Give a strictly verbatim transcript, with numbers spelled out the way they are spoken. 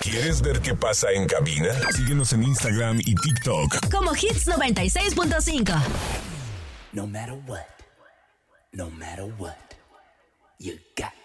¿Quieres ver qué pasa en cabina? Síguenos en Instagram y TikTok como Hits noventa y seis punto cinco. No matter what, no matter what, you got